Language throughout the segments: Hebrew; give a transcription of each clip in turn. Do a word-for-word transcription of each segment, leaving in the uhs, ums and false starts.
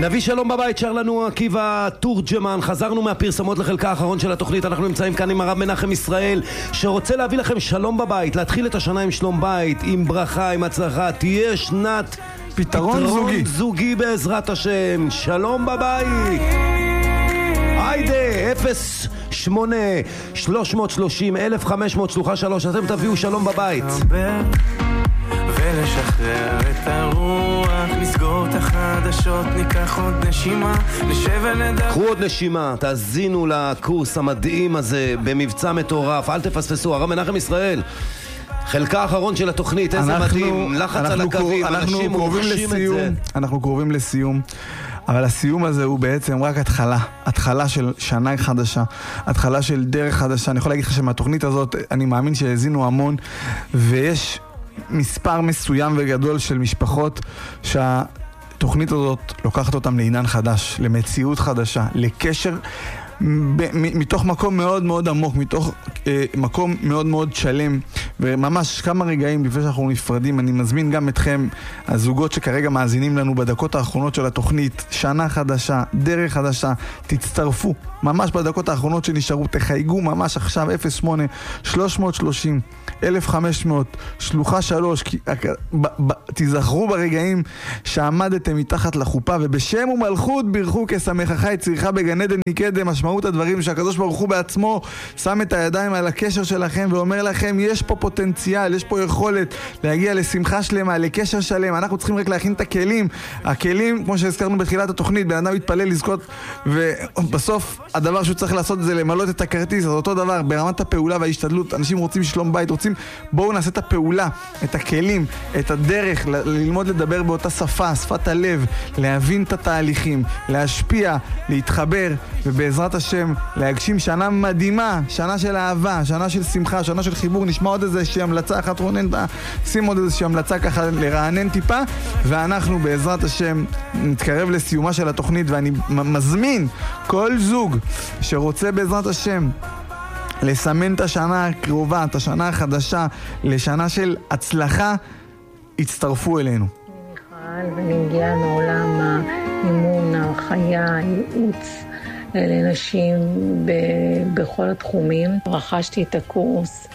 נביא שלום בבית, שר לנו עקיבא תורג'מן. חזרנו מהפרסמות לחלקה האחרון של התוכנית. אנחנו נמצאים כאן עם הרב מנחם ישראל, שרוצה להביא לכם שלום בבית, להתחיל את השנה עם שלום בית, עם ברכה, עם הצלחה. תהיה שנת פתרון, פתרון זוגי. זוגי בעזרת השם. שלום בבית. היידה, אפס שמונה שלוש שלושים אלף וחמש מאות שלוחה שלוש. אתם תביאו שלום בבית. ולשחרר את הרוח, נסגור את החדשות, ניקח עוד נשימה, נשב ונדבר. קחו עוד נשימה, תאזינו לקורס המדהים הזה במבצע מטורף. אל תפספסו, הרב מנחם ישראל, חלקה האחרון של התוכנית. איזה אנחנו, מדהים, לחץ על הקווים, אנשים מורשים את זה. אנחנו קרובים לסיום, אבל הסיום הזה הוא בעצם רק התחלה, התחלה של שנה חדשה, התחלה של דרך חדשה. אני יכול להגיד לך שמהתוכנית הזאת אני מאמין שהזינו המון, ויש מספר מסוים וגדול של משפחות שהתוכנית הזאת לוקחת אותם לעניין חדש, למציאות חדשה, לקשר מתוך מקום מאוד מאוד עמוק, מתוך אה, מקום מאוד מאוד שלם. וממש כמה רגעים לפני שאנחנו נפרדים, אני מזמין גם אתכם, הזוגות שכרגע מאזינים לנו בדקות האחרונות של התוכנית, שנה חדשה, דרך חדשה, תצטרפו ממש בדקות האחרונות שנשארו, תחייגו ממש עכשיו אפס שמונה שלוש שלושים אלף וחמש מאות שלוחה שלוש, כי, ב, ב, תזכרו ברגעים שעמדתם מתחת לחופה ובשם ומלכות בירכו כשמחך יצירך בגן עדן מקדם. משמעות הדברים שהקדוש ברוך הוא בעצמו שם את הידיים על הקשר שלכם ואומר לכם, יש פה פוטנציאל, יש פה יכולת להגיע לשמחה שלמה, לקשר שלם. אנחנו צריכים רק להכין את הכלים. הכלים, כמו שהזכרנו בתחילת התוכנית, בן אדם מתפלל לזכות, ובסוף הדבר שהוא צריך לעשות זה למלות את הכרטיס. אז אותו דבר ברמת הפעולה וההשתדלות. אנשים רוצים שלום בית, רוצים, בואו נעשה את הפעולה, את הכלים, את הדרך, ל- ללמוד לדבר באותה שפה, שפת הלב, להבין את התהליכים, להשפיע, להתחבר, ובעזרת השם להגשים שנה מדהימה, שנה של אהבה, שנה של שמחה, שנה של חיבור. נשמע עוד איזושהי המלצה אחת, רונן, שים עוד איזושהי המלצה ככה לרענן טיפה, ואנחנו בעזרת השם נתקרב לסיומה של התוכנית. ואני מזמין כל זוג שרוצה בעזרת השם לסמן את השנה הקרובה, את השנה החדשה, לשנה של הצלחה, הצטרפו אלינו. אני מיכל, ואני מגיעה מעולם האימון, החיה, הייעוץ לנשים ב- בכל התחומים. רכשתי את הקורס,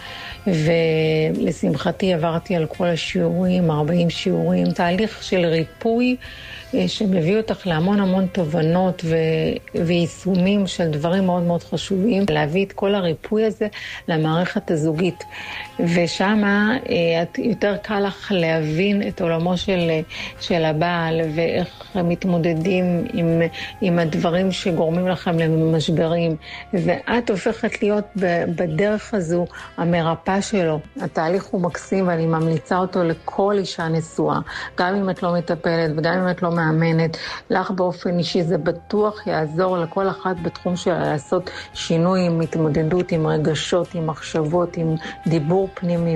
ולשמחתי עברתי על כל השיעורים, ארבעים שיעורים, תהליך של ריפוי שמביא אותך להמון המון תובנות ו- ויישומים של דברים מאוד מאוד חשובים, להביא את כל הריפוי הזה למערכת הזוגית, ושמה את יותר קל לך להבין את עולמו של, של הבעל, ואיך מתמודדים עם, עם הדברים שגורמים לכם למשברים, ואת הופכת להיות בדרך הזו המרפא שלו. התהליך הוא מקסים, ואני ממליצה אותו לכל אישה נשואה, גם אם את לא מטפלת וגם אם את לא מאמנת. לך באופן אישי זה בטוח יעזור לכל אחת בתחום של לעשות שינוי, עם התמודדות, עם רגשות, עם מחשבות, עם דיבור פנימי,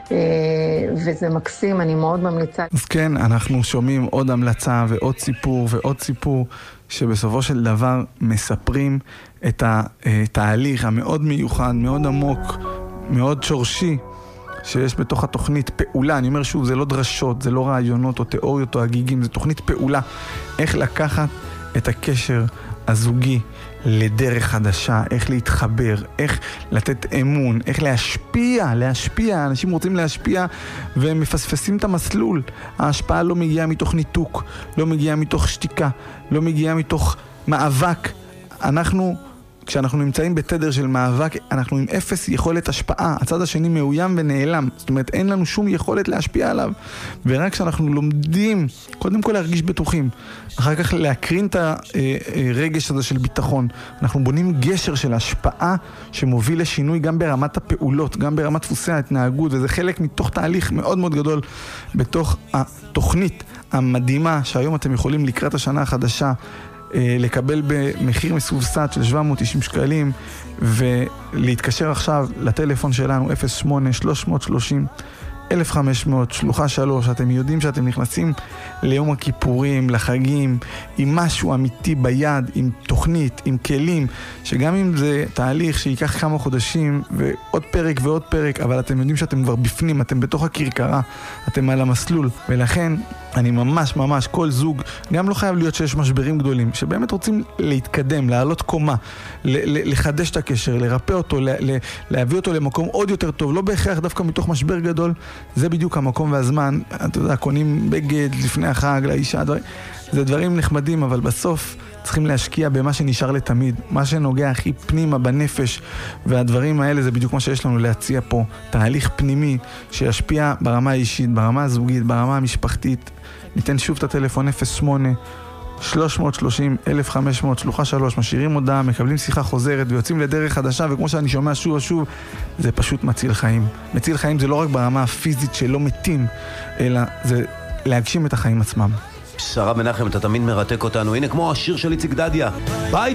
וזה מקסים, אני מאוד ממליצה. אז כן, אנחנו שומעים עוד המלצה ועוד סיפור ועוד סיפור, שבסופו של דבר מספרים את התהליך המאוד מיוחד, מאוד עמוק, מאוד שורשי, שיש בתוך התוכנית פעולה. אני אומר שוב, זה לא דרשות, זה לא רעיונות או תיאוריות או הגיגים, זה תוכנית פעולה. איך לקחת את הקשר הזוגי לדרך חדשה, איך להתחבר, איך לתת אמון, איך להשפיע, להשפיע. אנשים רוצים להשפיע והם מפספסים את המסלול. ההשפעה לא מגיעה מתוך ניתוק, לא מגיעה מתוך שתיקה, לא מגיעה מתוך מאבק. אנחנו, כשאנחנו נמצאים בתדר של מאבק, אנחנו עם אפס יכולת השפעה. הצד השני מאוים ונעלם. זאת אומרת, אין לנו שום יכולת להשפיע עליו. ורק כשאנחנו לומדים, קודם כל להרגיש בטוחים, אחר כך להקרין את הרגש הזה של ביטחון, אנחנו בונים גשר של השפעה שמוביל לשינוי גם ברמת הפעולות, גם ברמת דפוסי ההתנהגות, וזה חלק מתוך תהליך מאוד מאוד גדול בתוך התוכנית המדהימה שהיום אתם יכולים לקראת השנה החדשה לקבל במחיר מסובסד של שבע מאות תשעים שקלים, ולהתקשר עכשיו לטלפון שלנו אפס שמונה שלוש שלושים אלף וחמש מאות שלוחה שלוש. אתם יודעים שאתם נכנסים ליום הכיפורים, לחגים, עם משהו אמיתי ביד, עם תוכנית תוכנית, עם כלים, שגם אם זה תהליך שיקח כמה חודשים, ועוד פרק ועוד פרק, אבל אתם יודעים שאתם כבר בפנים, אתם בתוך הכרכרה, אתם על המסלול, ולכן אני ממש ממש, כל זוג, גם לא חייב להיות שיש משברים גדולים, שבאמת רוצים להתקדם, לעלות קומה, ל- לחדש את הקשר, לרפא אותו, ל- ל- להביא אותו למקום עוד יותר טוב, לא בהכרח דווקא מתוך משבר גדול, זה בדיוק המקום והזמן, אתה יודע, קונים בגד לפני החג, לאישה, דברים, זה דברים נחמדים, אבל בסוף צריכים להשקיע במה שנשאר לתמיד, מה שנוגע הכי פנימה בנפש, והדברים האלה זה בדיוק מה שיש לנו להציע פה, תהליך פנימי שישפיע ברמה האישית, ברמה הזוגית, ברמה המשפחתית. ניתן שוב את הטלפון אפס שמונה שלוש שלושים אלף וחמש מאות שלוחה שלוש, משאירים הודעה, מקבלים שיחה חוזרת ויוצאים לדרך חדשה, וכמו שאני שומע שוב ושוב, זה פשוט מציל חיים. מציל חיים זה לא רק ברמה הפיזית שלא מתים, אלא זה להגשים את החיים עצמם. הרב מנחם, אתה תמיד מרתק אותנו, הנה כמו השיר של איציק דדיה, ביי